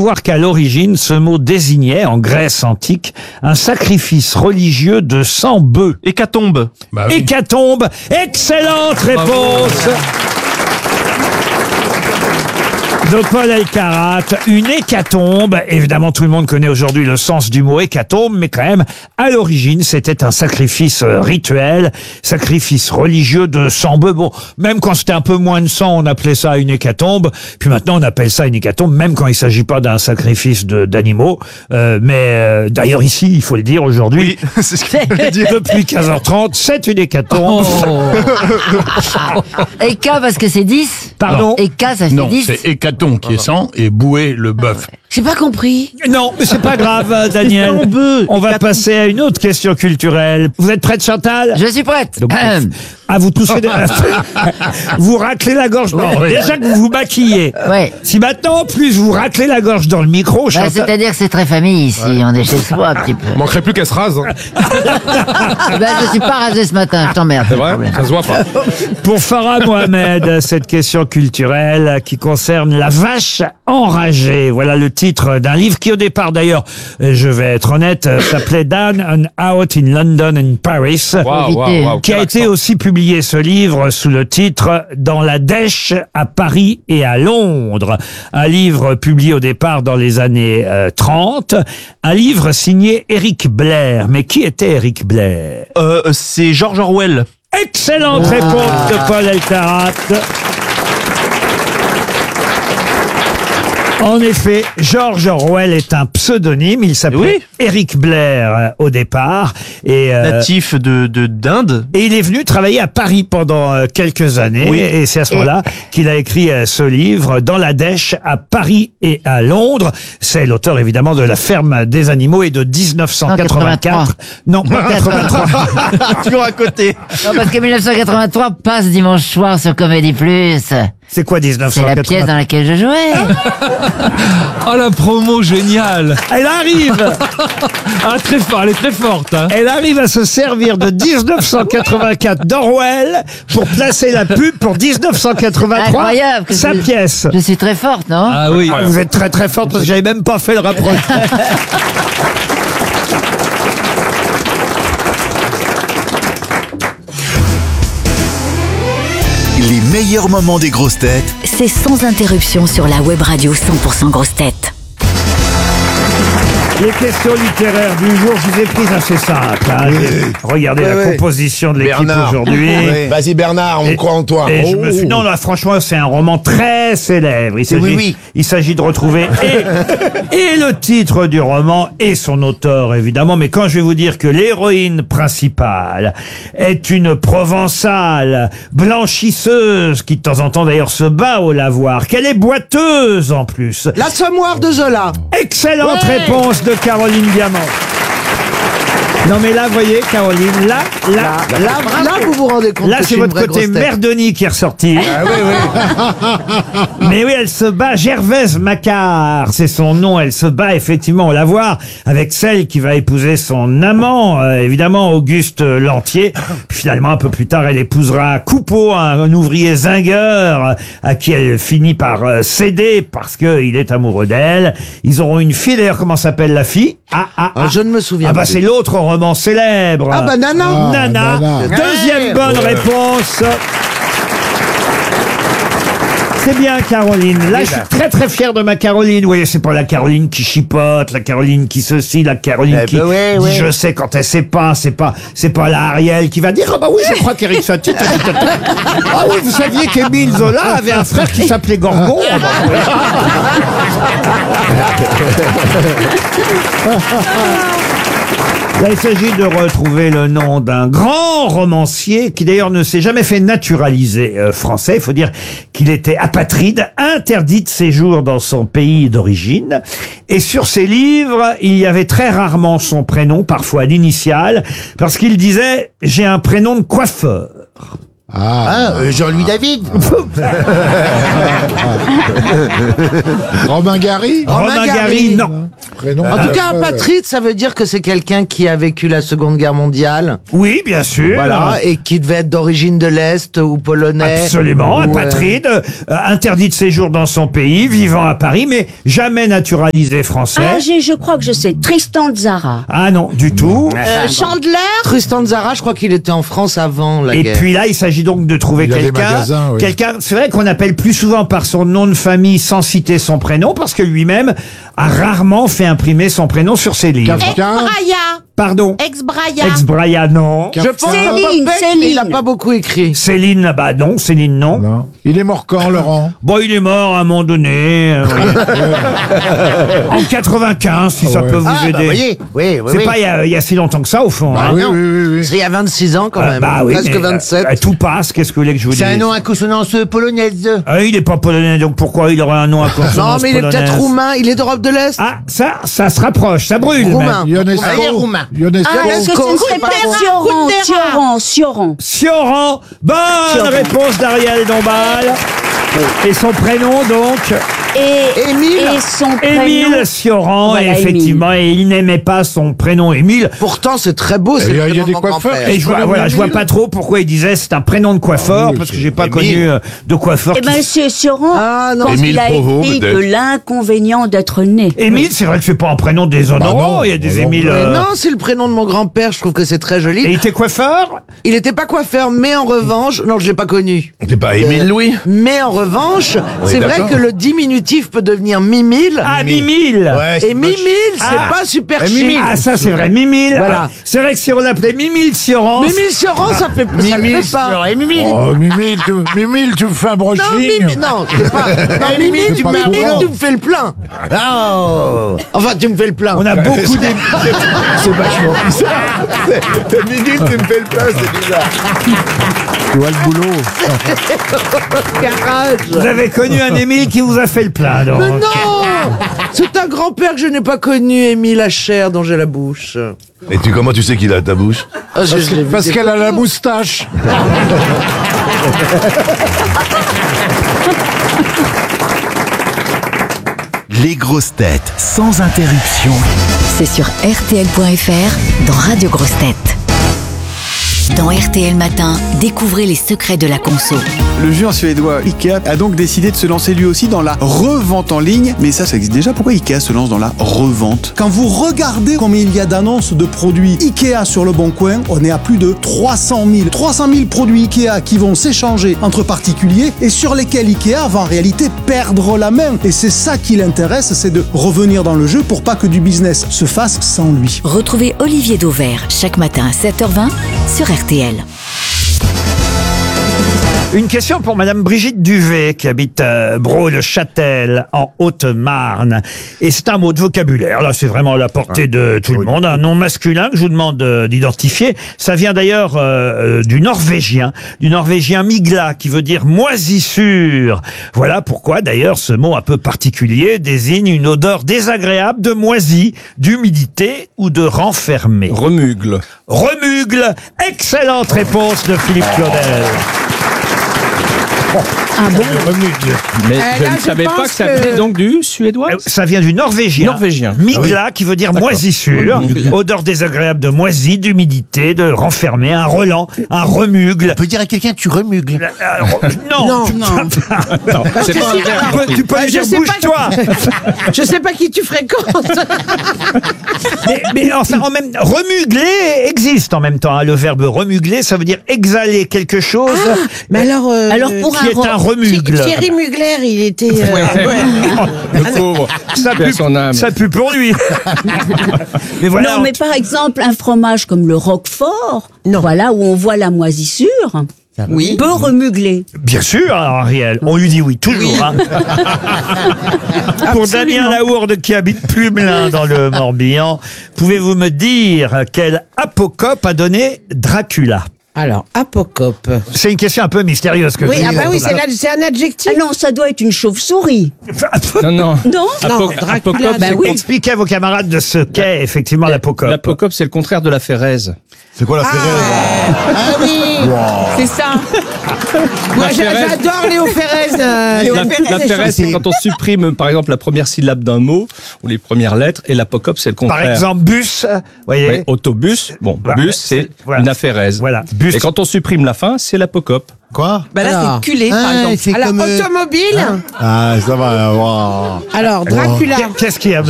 savoir qu'à l'origine, ce mot désignait, en Grèce antique, un sacrifice religieux de 100 bœufs. Hécatombe. Bah oui. Hécatombe. Excellente réponse de Paul Elkarat. Une hécatombe. Évidemment, tout le monde connaît aujourd'hui le sens du mot hécatombe, mais quand même, à l'origine, c'était un sacrifice rituel, sacrifice religieux de 100 bœufs. Bon, même quand c'était un peu moins de 100, on appelait ça une hécatombe. Puis maintenant, on appelle ça une hécatombe, même quand il s'agit pas d'un sacrifice d'animaux. D'ailleurs, ici, il faut le dire aujourd'hui, Oui, c'est ce que je voulais dire. depuis 15h30, c'est une hécatombe. Et K parce que c'est 10. Pardon? Et K ça fait Non, 10. c'est hécaton qui est 100 et boué le bœuf. J'ai pas compris. Non, mais c'est pas grave, Daniel. On va passer à une autre question culturelle. Vous êtes prête, Chantal? Je suis prête. Donc, vous toussez, vous raclez la gorge. Non, déjà que vous vous maquillez. Ouais. Si maintenant, en plus, vous raclez la gorge dans le micro, Bah, Chantal. c'est-à-dire que c'est très famille ici, on est chez soi un petit peu. Manquerait plus qu'elle se rase. Hein. Bah, je suis pas rasé ce matin, je t'emmerde. C'est vrai, ça se voit pas. Pour Farah Mohamed, cette question culturelle qui concerne la vache enragée. Voilà le titre d'un livre qui, au départ, d'ailleurs, je vais être honnête, s'appelait Down and Out in London and Paris. Qui a été aussi publié, ce livre, sous le titre Dans la dèche à Paris et à Londres. Un livre publié au départ dans les années 30. Un livre signé Eric Blair. Mais qui était Eric Blair? C'est George Orwell. Excellente réponse de Paul Elkarat. En effet, George Orwell est un pseudonyme. Il s'appelait Oui. Eric Blair au départ. Et, Natif d'Inde. et il est venu travailler à Paris pendant quelques années. Oui. Et c'est à ce moment-là qu'il a écrit ce livre, Dans la dèche à Paris et à Londres. C'est l'auteur évidemment de La ferme des animaux et de 1984. Non, pas 83. Toujours à côté. Non, parce que 1983 passe dimanche soir sur Comédie Plus. C'est quoi C'est 1983? la pièce dans laquelle je jouais. Oh, la promo géniale. Elle arrive. Ah, très fort, elle est très forte. Hein. Elle arrive à se servir de 1984 d'Orwell pour placer la pub pour 1983. Incroyable que Sa je- pièce. Je suis très forte, non? Ah oui. Vous êtes très très forte parce que j'avais même pas fait le rapprochement. Les meilleurs moments des grosses têtes C'est sans interruption sur la web radio 100% grosses têtes. Les questions littéraires du jour, je vous ai prises assez simples. Hein. Regardez la composition de l'équipe Bernard. aujourd'hui. Vas-y Bernard, on croit en toi. Et je me suis... Non, là, franchement, c'est un roman très célèbre. Il s'agit de retrouver et le titre du roman et son auteur, évidemment. Mais quand je vais vous dire que l'héroïne principale est une Provençale blanchisseuse qui, de temps en temps, d'ailleurs, se bat au lavoir, qu'elle est boiteuse en plus. L'Assommoir de Zola. Excellente réponse de Caroline Diamant. Non mais là, vous voyez, Caroline, là, vous vous rendez compte là, que c'est je suis votre une vraie côté grosse tête. Merdoni qui est ressorti. Mais oui, elle se bat, Gervaise Macquart, c'est son nom, elle se bat effectivement au lavoir avec celle qui va épouser son amant, évidemment Auguste Lantier. Puis finalement, un peu plus tard, elle épousera Coupeau, un ouvrier zingueur à qui elle finit par céder parce qu'il est amoureux d'elle. Ils auront une fille, d'ailleurs, comment s'appelle la fille? Je ne me souviens Ah bah plus. c'est l'autre roman célèbre. Ah bah Nana. Nana. Deuxième bonne réponse. C'est bien, Caroline. Là, je suis très très fier de ma Caroline. Vous voyez, c'est pas la Caroline qui chipote, la Caroline qui ceci, la Caroline qui dit je sais quand elle sait pas, c'est pas la Ariel qui va dire ah bah oui, je crois qu'Éric Satie. Ah oui, vous saviez qu'Émile Zola avait un frère qui s'appelait Gorgon. Ah bah, oui. Là, il s'agit de retrouver le nom d'un grand romancier qui d'ailleurs ne s'est jamais fait naturaliser français. Il faut dire qu'il était apatride, interdit de séjour dans son pays d'origine. Et sur ses livres, il y avait très rarement son prénom, parfois l'initiale, parce qu'il disait « j'ai un prénom de coiffeur ». Jean-Louis David. Romain Gary. Romain Gary, non. Prénom. En tout cas, apatride, ça veut dire que c'est quelqu'un qui a vécu la Seconde Guerre mondiale. Oui, bien sûr. Voilà, et qui devait être d'origine de l'Est ou polonais. Absolument, Ou, apatride, interdit de séjour dans son pays, vivant à Paris, mais jamais naturalisé français. Je crois que je sais. Tristan Tzara. Ah non, du tout. Chandler. Tristan Tzara, je crois qu'il était en France avant la Et guerre. puis là, il s'agit donc de trouver Il y a des quelqu'un. magasins, oui. Quelqu'un, c'est vrai qu'on appelle plus souvent par son nom de famille sans citer son prénom, parce que lui-même a rarement fait imprimer son prénom sur ses livres. Kafka. Pardon. Ex-Braya. Ex-Braya, non. Je pense Céline, à Popek, Céline. mais il n'a pas beaucoup écrit. Céline, bah non, Céline, non. Non. Il est mort quand, Laurent? Bon, il est mort à un moment donné. En 95, si ça Ouais. peut vous Ah, aider. bah, voyez, oui, C'est pas il y a si longtemps que ça, au fond. Ah hein. oui, oui, oui, oui. C'est il y a 26 ans quand même. Bah oui, Presque mais, 27. tout passe, qu'est-ce que vous voulez que je vous dise? à consonance polonaise. Il n'est pas polonais, donc pourquoi il aurait un nom à consonance Non, mais il est peut-être polonaise roumain. Il est d'Europe de l'Est. Ah, ça se rapproche, ça brûle. Roumain. Ionesco. Ah, il est roumain. Ionesco. Est-ce que ce ne serait pas Sioran? Sioran. Bonne réponse d'Ariel Dombal. Et son prénom, donc, Émile. Et son prénom. Émile Sioran, Voilà, effectivement, et il n'aimait pas son prénom Émile. Pourtant, c'est très beau. C'est Et il y a le prénom des de mon coiffeurs. grand-père. Et je vois pas trop pourquoi il disait c'est un prénom de coiffeur, oui, parce que c'est j'ai pas Émile. connu de coiffeur. Eh ben, c'est Sioran. Ah, non. Quand Émile il a Provost, écrit peut-être. de l'inconvénient d'être né. Émile, c'est vrai que c'est pas un prénom déshonorant, Bah non, il y a des bah non. Émile. Mais non, c'est le prénom de mon grand-père. Je trouve que c'est très Et joli. il était coiffeur? Il n'était pas coiffeur, mais en revanche, non, je l'ai pas connu. C'est pas Émile Louis? Mais en revanche, c'est vrai d'accord. que le diminutif peut devenir Mimile. Ah, Mimile. Et Mimile, c'est Ah. pas super chic. Ah, ça c'est vrai, Mimile. Voilà. Ah, c'est vrai que si on l'appelait Mimile Sioran. Mimile Sioran, ça fait ça le fait pas. Oh, Mimile, tu me fais un Non, brushing. Mimile, non, c'est pas. Non, Mimile, tu pas me courant. tu me fais le plein. Oh. Enfin, tu me fais le plein. On a beaucoup des... C'est vachement bizarre. Mimile, tu me fais le plein, c'est bizarre. Tu vois le boulot. Garage. Vous avez connu un Émile qui vous a fait le plein, donc. Mais non. C'est un grand-père que je n'ai pas connu, Émile Hacher, dont j'ai la bouche. Et comment tu sais qu'il a ta bouche? Ah, je l'ai vu Parce des qu'elle a la moustache. Les grosses têtes sans interruption. C'est sur RTL.fr dans Radio Grosses Têtes. Dans RTL Matin, découvrez les secrets de la conso. Le géant suédois Ikea a donc décidé de se lancer lui aussi dans la revente en ligne. Mais ça existe déjà. Pourquoi Ikea se lance dans la revente? Quand vous regardez combien il y a d'annonces de produits Ikea sur le Bon Coin, on est à plus de 300 000. 300 000 produits Ikea qui vont s'échanger entre particuliers et sur lesquels Ikea va en réalité perdre la main. Et c'est ça qui l'intéresse, c'est de revenir dans le jeu pour pas que du business se fasse sans lui. Retrouvez Olivier Dauvert chaque matin à 7h20 sur RTL. Une question pour Madame Brigitte Duvet, qui habite Brault-le-Châtel, en Haute-Marne. Et c'est un mot de vocabulaire. Là, c'est vraiment à la portée de tout le monde. Un nom masculin que je vous demande d'identifier. Ça vient d'ailleurs du norvégien migla, qui veut dire moisissure. Voilà pourquoi, d'ailleurs, ce mot un peu particulier désigne une odeur désagréable de moisi, d'humidité ou de renfermé. Remugle. Remugle. Excellente réponse de Philippe Claudel. Ah bon? Mais je ne savais pas que ça venait donc du suédois. Ça vient du norvégien. Norvégien. Migla, qui veut dire moisissure. Odeur désagréable de moisi, d'humidité, de renfermé, un relent, un remugle. On peut dire à quelqu'un tu remugles. Non. Non, c'est pas un verbe. Tu peux lui dire bouge-toi. Je sais pas qui tu fréquentes. mais enfin, remugler existe en même temps. Hein. Le verbe remugler, ça veut dire exhaler quelque chose. Mais alors pour qui est un remugle. Thierry Mugler, il était. Le pauvre. Ça pue pour lui. Mais voilà. Non, mais par exemple, un fromage comme le Roquefort, voilà, où on voit la moisissure, Oui. peut remugler. Bien sûr, Ariel. On lui dit oui, toujours. Hein. Pour Damien Laourde, qui habite Plumelin, dans le Morbihan, pouvez-vous me dire quel apocope a donné Dracula? Alors, apocope. C'est une question un peu mystérieuse que Oui, je ah dis. bah oui, c'est un adjectif. Ah non, ça doit être une chauve-souris. Non. Non? Dracula, Apocope, bah oui. Expliquez à vos camarades de ce qu'est effectivement l'apocope. L'apocope, c'est le contraire de la phérèse. C'est quoi la Ferrez? Ah oui, c'est ça. Moi, j'adore Léo Ferrez. La Ferrez, c'est quand on supprime, par exemple, la première syllabe d'un mot, ou les premières lettres, et l'apocope, c'est le contraire. Par exemple, bus, voyez. Ouais, autobus, bon, Voilà, bus, c'est voilà. une affairèse. Voilà, bus. Et quand on supprime la fin, c'est l'apocope. Quoi? Bah là, c'est culé, par exemple. Alors, automobile. Ah, ça va. Alors, Dracula. Qu'est-ce qu'il y a,